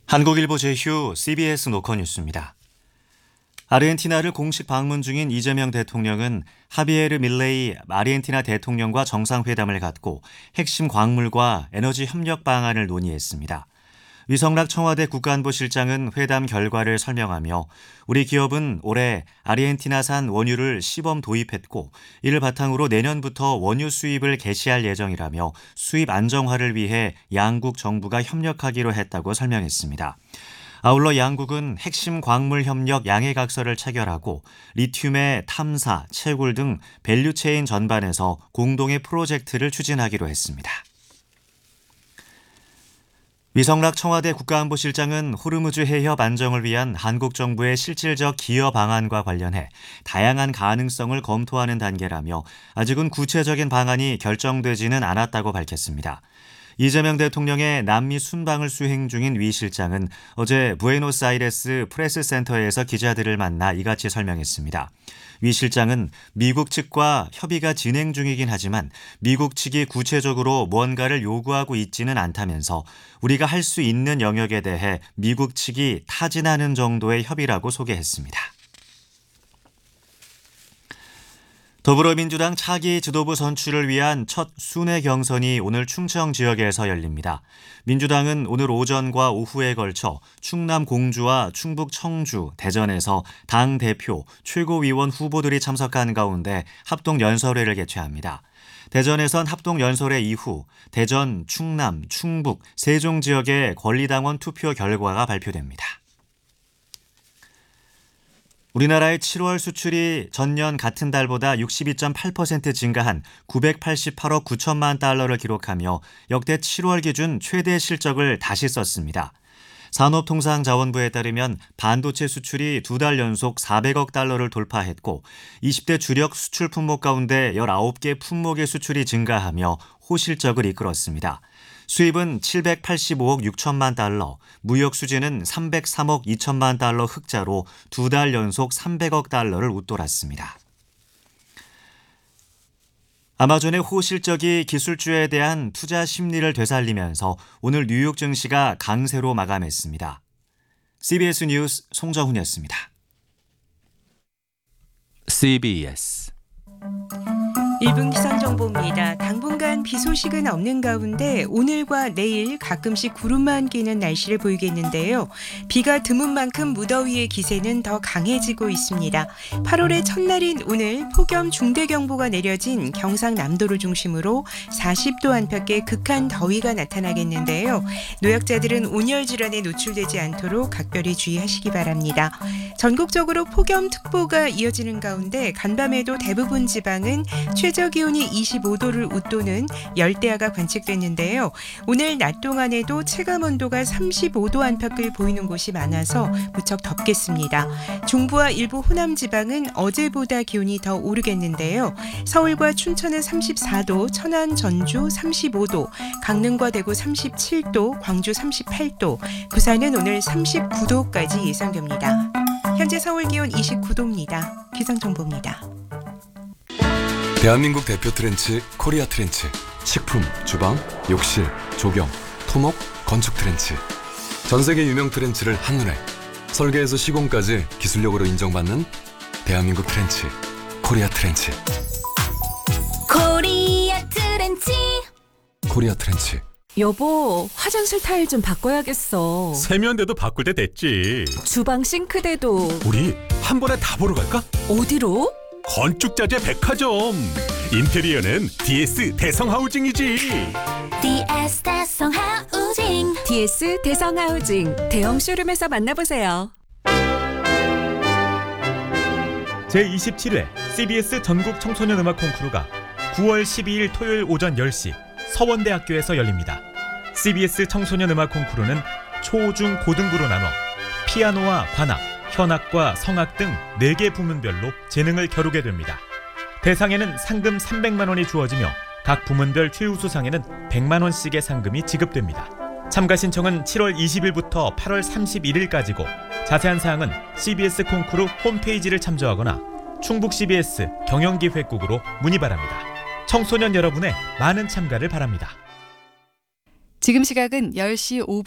한국일보 제휴 CBS 노컷뉴스입니다. 아르헨티나를 공식 방문 중인 이재명 대통령은 하비에르 밀레이 아르헨티나 대통령과 정상회담을 갖고 핵심 광물과 에너지 협력 방안을 논의했습니다. 위성락 청와대 국가안보실장은 회담 결과를 설명하며 우리 기업은 올해 아르헨티나산 원유를 시범 도입했고 이를 바탕으로 내년부터 원유 수입을 개시할 예정이라며 수입 안정화를 위해 양국 정부가 협력하기로 했다고 설명했습니다. 아울러 양국은 핵심 광물 협력 양해각서를 체결하고 리튬의 탐사, 채굴 등 밸류체인 전반에서 공동의 프로젝트를 추진하기로 했습니다. 위성락 청와대 국가안보실장은 호르무즈 해협 안정을 위한 한국 정부의 실질적 기여 방안과 관련해 다양한 가능성을 검토하는 단계라며 아직은 구체적인 방안이 결정되지는 않았다고 밝혔습니다. 이재명 대통령의 남미 순방을 수행 중인 위 실장은 어제 부에노스아이레스 프레스센터에서 기자들을 만나 이같이 설명했습니다. 위 실장은 미국 측과 협의가 진행 중이긴 하지만 미국 측이 구체적으로 무언가를 요구하고 있지는 않다면서 우리가 할 수 있는 영역에 대해 미국 측이 타진하는 정도의 협의라고 소개했습니다. 더불어민주당 차기 지도부 선출을 위한 첫 순회 경선이 오늘 충청 지역에서 열립니다. 민주당은 오늘 오전과 오후에 걸쳐 충남 공주와 충북 청주, 대전에서 당 대표, 최고위원 후보들이 참석한 가운데 합동연설회를 개최합니다. 대전에선 합동연설회 이후 대전, 충남, 충북, 세종 지역의 권리당원 투표 결과가 발표됩니다. 우리나라의 7월 수출이 전년 같은 달보다 62.8% 증가한 988억 9천만 달러를 기록하며 역대 7월 기준 최대 실적을 다시 썼습니다. 산업통상자원부에 따르면 반도체 수출이 2달 연속 400억 달러를 돌파했고 20대 주력 수출 품목 가운데 19개 품목의 수출이 증가하며 호실적을 이끌었습니다. 수입은 785억 6천만 달러, 무역 수지는 303억 2천만 달러 흑자로 2달 연속 300억 달러를 웃돌았습니다. 아마존의 호실적이 기술주에 대한 투자 심리를 되살리면서 오늘 뉴욕 증시가 강세로 마감했습니다. CBS 뉴스 송정훈이었습니다. CBS 1분 기상정보입니다. 당분간 비 소식은 없는 가운데 오늘과 내일 가끔씩 구름만 끼는 날씨를 보이겠는데요. 비가 드문 만큼 무더위의 기세는 더 강해지고 있습니다. 8월의 첫날인 오늘 폭염 중대경보가 내려진 경상남도를 중심으로 40도 안팎의 극한 더위가 나타나겠는데요. 노약자들은 온열 질환에 노출되지 않도록 각별히 주의하시기 바랍니다. 전국적으로 폭염특보가 이어지는 가운데 간밤에도 대부분 지방은 최저 기온이 25도를 웃도는 열대야가 관측됐는데요. 오늘 낮 동안에도 체감 온도가 35도 안팎을 보이는 곳이 많아서 무척 덥겠습니다. 중부와 일부 호남 지방은 어제보다 기온이 더 오르겠는데요. 서울과 춘천은 34도, 천안, 전주 35도, 강릉과 대구 37도, 광주 38도, 부산은 오늘 39도까지 예상됩니다. 현재 서울 기온 29도입니다. 기상정보입니다. 대한민국 대표 트렌치 코리아 트렌치. 식품, 주방, 욕실, 조경, 토목, 건축 트렌치. 전세계 유명 트렌치를 한눈에 설계에서 시공까지 기술력으로 인정받는 대한민국 트렌치 코리아 트렌치. 코리아 트렌치. 코리아 트렌치. 여보, 화장실 타일 좀 바꿔야겠어. 세면대도 바꿀 때 됐지. 주방 싱크대도. 우리 한 번에 다 보러 갈까? 어디로? 건축자재 백화점. 인테리어는 DS 대성하우징이지. DS 대성하우징. DS 대성하우징. 대형 쇼룸에서 만나보세요. 제27회 CBS 전국 청소년 음악 콩쿠르가 9월 12일 토요일 오전 10시 서원대학교에서 열립니다. CBS 청소년 음악 콩쿠르는 초, 중, 고등부로 나눠 피아노와 관악, 현악과 성악 등 4개 부문별로 재능을 겨루게 됩니다. 대상에는 상금 300만 원이 주어지며 각 부문별 최우수상에는 100만 원씩의 상금이 지급됩니다. 참가 신청은 7월 20일부터 8월 31일까지고 자세한 사항은 CBS 콩쿠르 홈페이지를 참조하거나 충북 CBS 경영기획국으로 문의 바랍니다. 청소년 여러분의 많은 참가를 바랍니다. 지금 시각은 10시 5분